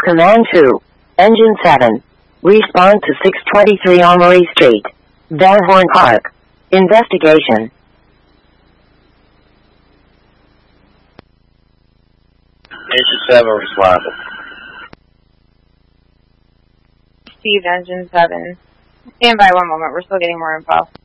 Command 2. Engine 7. Respond to 623 Armory Street, Van Horn Park. Investigation. Engine 7 responded. Steve, Engine 7. Stand by one moment. We're still getting more info.